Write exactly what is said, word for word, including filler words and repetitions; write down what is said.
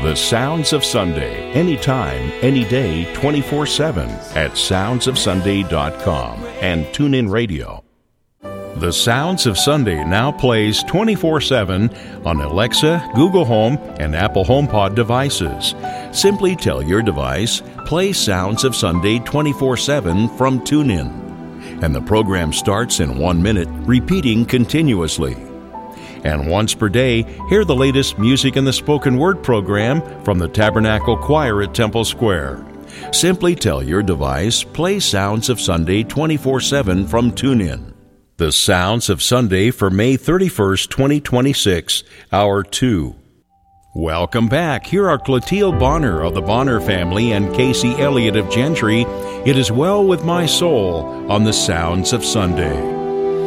The Sounds of Sunday, anytime, any day, twenty-four seven at sounds of sunday dot com and TuneIn Radio. The Sounds of Sunday now plays twenty-four seven on Alexa, Google Home, and Apple HomePod devices. Simply tell your device, play Sounds of Sunday twenty-four seven from TuneIn. And the program starts in one minute, repeating continuously. And once per day, hear the latest music in the spoken word program from the Tabernacle Choir at Temple Square. Simply tell your device, play Sounds of Sunday twenty-four seven from TuneIn. The Sounds of Sunday for May thirty-first, twenty twenty-six, Hour two. Welcome back. Here are Clotilde Bonner of the Bonner family and Casey Elliott of Gentry. It is Well With My Soul on the Sounds of Sunday.